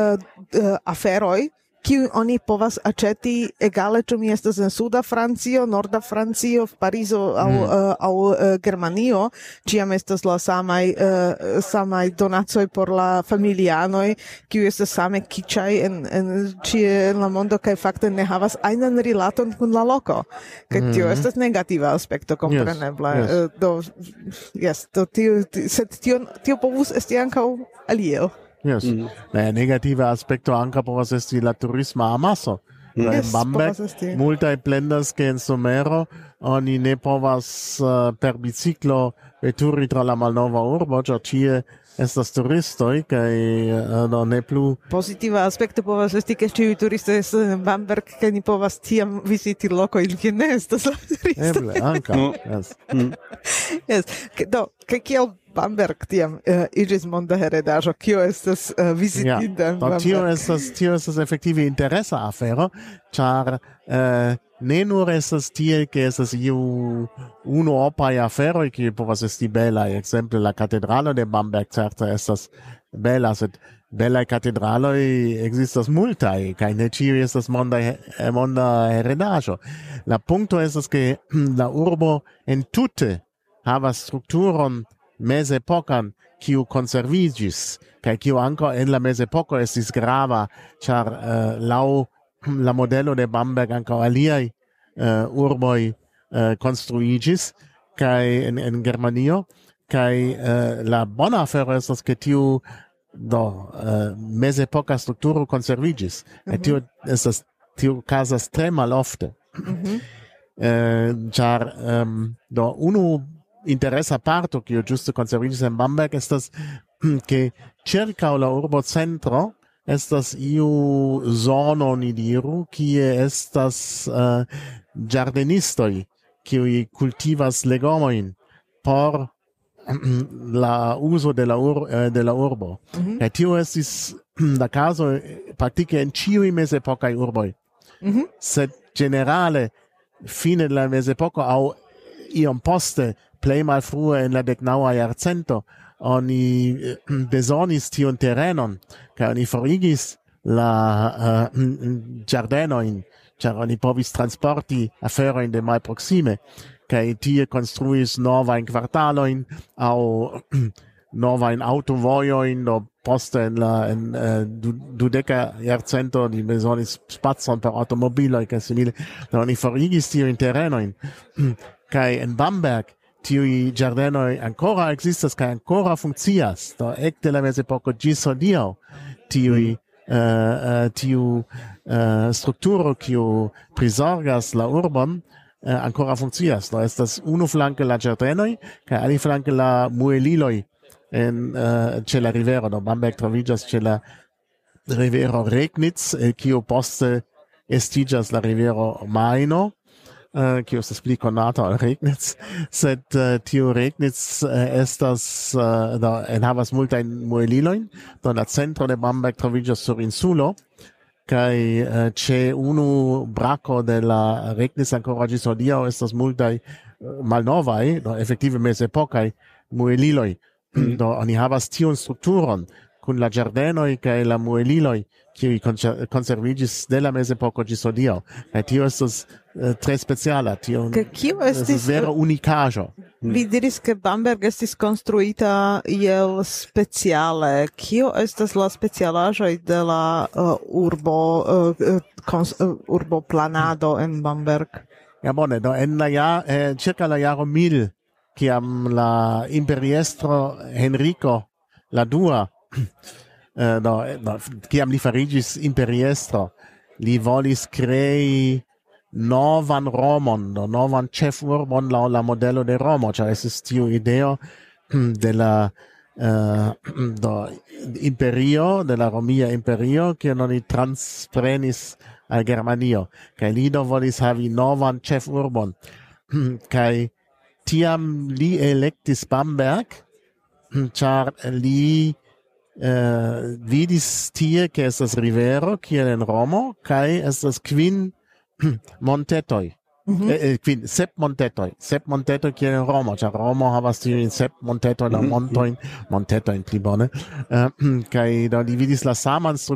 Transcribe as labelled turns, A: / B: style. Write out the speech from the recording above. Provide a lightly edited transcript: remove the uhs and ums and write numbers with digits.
A: aferoj, kiu oni povas aĉeti egale, ĉu mi estas en suda Francio, norda Francio, v Parizo aŭ Germanio, ĉiam estas la samaj donacoj por la familianoj, kiuj estas same kiĉaj en ĉie en la mondo kaj fakte ne havas ajnan rilaton kun la loko. Kaj tio estas negativa aspekto, komprenebla. Sed tio povus esti ankaŭ alie.
B: Yes. La negativa aspecto anca povas esti la turisma amaso. En Bamberg multaj plendas ke en somero oni ne povas per biciklo veturi tra la malnova urbo, ĉar ĉie estas turistoj kaj ne plu.
A: Positiva aspekto povas esti ke ĉiuj turistoj estas en Bamberg kaj ni povas tiam viziti lokojn kie ne estas la turistoj.
B: Eble ankaŭ.
A: Do, kaj kiel Bamberg tiam iĝis monda heredaĵo, kio estas vizitinda en Bamberg.
B: Tio estas efektive interesa afero, ĉar ne nur estas tiel ke estas iu unuopaj aferoj kiuj povas esti belaj. Ekzemple la katedralo de Bamberg certe estas bela, sed belaj katedraloj ekzistas multaj kaj ne ĉiuj estas monda heredaĵo. La punkto estas ke la urbo entute havas strukturon mezepokan, kiu konserviĝis, kaj kiu ankaŭ en la mezepoko estis grava, ĉar laŭ la modelo de Bamberg ankaŭ aliaj urboj konstruiĝis kaj en Germanio, kaj la bona afero estas ke tiu mezepoka strukturo konserviĝis. Tio okazas tre malofte. Ĉar unu interesa parto kiu ĝuste konserviĝis en Bamberg estas ke ĉirkaŭ la urbocentro estas iu zono, ni diru, kie estas ĝardenistoj kiuj kultivas legomojn por la uzo de la urbo. Kaj tio estis la kazo praktike en ĉiuj mezepokaj urboj. Sed ĝenerale fine de la mezepoko aŭ iom poste plej malfrue en la 19. jarcento oni bezonis tion terenon kaj oni forigis la ĝardenojn, ĉar oni povis transporti aferojn de malproksime kaj tie konstruis novajn kvartalojn aŭ novajn aŭtovojojn, do poste en la dudeka jarcento oni bezonis spacon per aŭtomobiloj kaj simile, do oni forigis tiujn terenojn. Kaj en Bamberg tiuj ĝardenoj ancora ekzistas kaj ancora funkcias. Do ekde la mezepoko ĝis hodiaŭ tiu strukturo kiu prizorgas la urbon ancora funkcias. Do estas unuflanke la ĝardenoj kaj aliflanke la mueliloj ĉe la rivero. Do Bamberg troviĝas ĉe la rivero Regnitz, el kiu poste estiĝas la rivero Majno, kiu estas pli konata ol Regnitz, sed tiu Regnitz estas enhavas multajn muelilojn, do la centro de Bamberg troviĝas sur insulo, kaj ĉe unu brako de la Regnitz ankoraŭ ĝis hodiaŭ estas multaj malnovaj, do efektive mezepokaj mueliloj. Do oni havas tiun strukturon kun la ĝardenoj kaj la mueliloj, kiuj konserviĝis de la mezepoko ĝis hodiaŭ. Kaj tio estas tre speciala, tio estas vera unikaĵo.
A: Vi diris ke Bamberg estis konstruita iel speciale. Kio estas la specialaĵoj de la urboplanado en Bamberg?
B: Ja bone, do en circa la jaro 1000, kiam la imperiestro Henrico la dua kiam li fariĝis imperiestro, li volis krei novan Romon, novan ĉefurbon laŭ la modelo de Romo, ĉar estis tiu ideo de la imperio, de la Romia imperio, kiun oni transprenis al Germanio, kaj li do volis havi novan ĉefurbon, kaj tiam li elektis Bamberg, ĉar li vidis tie ke estas rivero kiel en Romo kaj estas kvin montetoj. Sep montetoj kiel en Romo, ĉar Romo havas tiujn sep montetojn aŭ montojn pli bone. Kaj do li vidis la saman